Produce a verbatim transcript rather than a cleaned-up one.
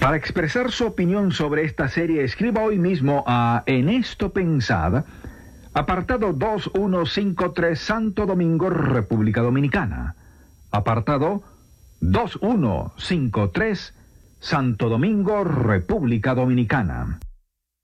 Para expresar su opinión sobre esta serie, escriba hoy mismo a En esto pensada, apartado dos uno cinco tres, Santo Domingo, República Dominicana. Apartado dos uno cinco tres, Santo Domingo, República Dominicana.